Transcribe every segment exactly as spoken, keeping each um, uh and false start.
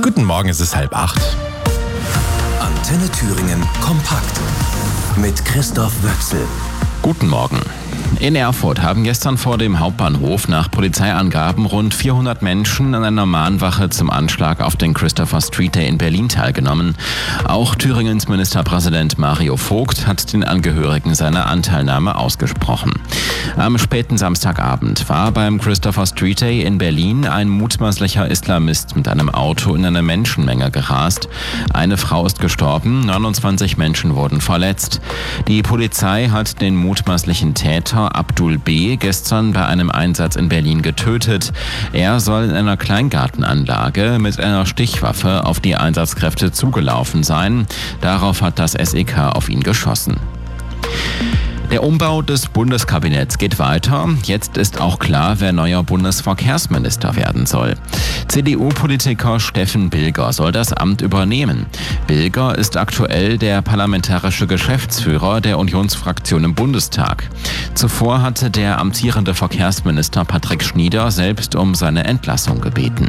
Guten Morgen, es ist halb acht. Antenne Thüringen kompakt mit Christoph Wöchsel. Guten Morgen. In Erfurt haben gestern vor dem Hauptbahnhof nach Polizeiangaben rund vierhundert Menschen an einer Mahnwache zum Anschlag auf den Christopher Street Day in Berlin teilgenommen. Auch Thüringens Ministerpräsident Mario Vogt hat den Angehörigen seine Anteilnahme ausgesprochen. Am späten Samstagabend war beim Christopher Street Day in Berlin ein mutmaßlicher Islamist mit einem Auto in eine Menschenmenge gerast. Eine Frau ist gestorben, neunundzwanzig Menschen wurden verletzt. Die Polizei hat den mutmaßlichen Täter Abdul B. gestern bei einem Einsatz in Berlin getötet. Er soll in einer Kleingartenanlage mit einer Stichwaffe auf die Einsatzkräfte zugelaufen sein. Darauf hat das S E K auf ihn geschossen. Der Umbau des Bundeskabinetts geht weiter. Jetzt ist auch klar, wer neuer Bundesverkehrsminister werden soll. C D U-Politiker Steffen Bilger soll das Amt übernehmen. Bilger ist aktuell der parlamentarische Geschäftsführer der Unionsfraktion im Bundestag. Zuvor hatte der amtierende Verkehrsminister Patrick Schnieder selbst um seine Entlassung gebeten.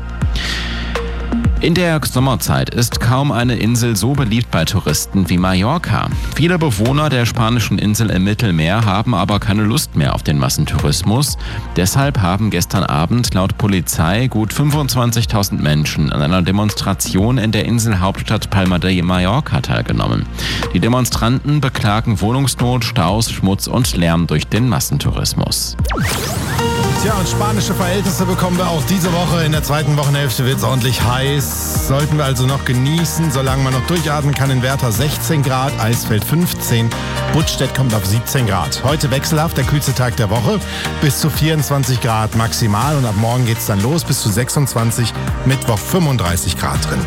In der Sommerzeit ist kaum eine Insel so beliebt bei Touristen wie Mallorca. Viele Bewohner der spanischen Insel im Mittelmeer haben aber keine Lust mehr auf den Massentourismus. Deshalb haben gestern Abend laut Polizei gut fünfundzwanzigtausend Menschen an einer Demonstration in der Inselhauptstadt Palma de Mallorca teilgenommen. Die Demonstranten beklagen Wohnungsnot, Staus, Schmutz und Lärm durch den Massentourismus. Tja, und spanische Verhältnisse bekommen wir auch diese Woche. In der zweiten Wochenhälfte wird es ordentlich heiß. Sollten wir also noch genießen, solange man noch durchatmen kann. In Werther sechzehn Grad, Eisfeld fünfzehn, Buttstedt kommt auf siebzehn Grad. Heute wechselhaft, der kühlste Tag der Woche, bis zu vierundzwanzig Grad maximal. Und ab morgen geht es dann los, bis zu sechsundzwanzig, Mittwoch fünfunddreißig Grad drin.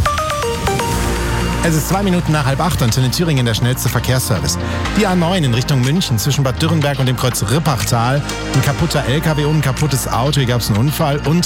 Es ist zwei Minuten nach halb acht, Antenne Thüringen, der schnellste Verkehrsservice. Die A neun in Richtung München zwischen Bad Dürrenberg und dem Kreuz Rippachtal. Ein kaputter L K W und ein kaputtes Auto, hier gab es einen Unfall. Und